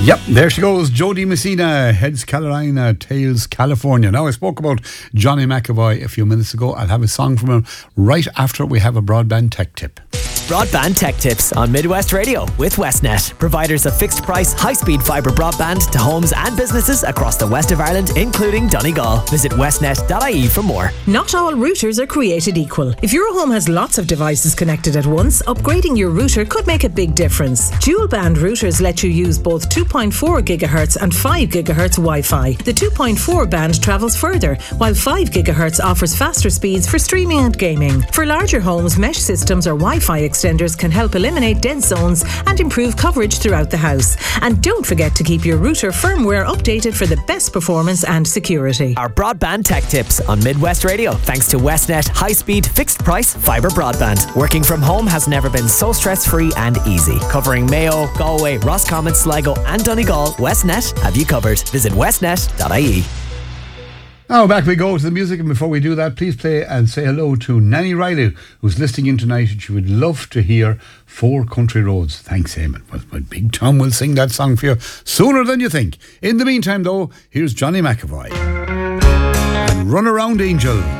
Yep, there she goes, Jody Messina, Heads Carolina, Tails California. Now, I spoke about Johnny McAvoy a few minutes ago. I'll have a song from him right after we have a broadband tech tip. Broadband Tech Tips on Midwest Radio with Westnet, providers of fixed price, high-speed fibre broadband to homes and businesses across the west of Ireland, including Donegal. Visit westnet.ie for more. Not all routers are created equal. If your home has lots of devices connected at once, upgrading your router could make a big difference. Dual band routers let you use both 2.4 GHz and 5 GHz Wi-Fi. The 2.4 band travels further, while 5 GHz offers faster speeds for streaming and gaming. For larger homes, mesh systems or Wi-Fi extenders can help eliminate dead zones and improve coverage throughout the house. And don't forget to keep your router firmware updated for the best performance and security. Our Broadband Tech Tips on Midwest Radio, thanks to Westnet high-speed, fixed-price fibre broadband. Working from home has never been so stress-free and easy. Covering Mayo, Galway, Roscommon, Sligo and Donegal, Westnet have you covered. Visit westnet.ie. Now back we go to the music, and before we do that, please play and say hello to Nanny Riley, who's listening in tonight, and she would love to hear Four Country Roads. Thanks, Eamon. Well, Big Tom will sing that song for you sooner than you think. In the meantime, though, here's Johnny McAvoy and Run Around Angel.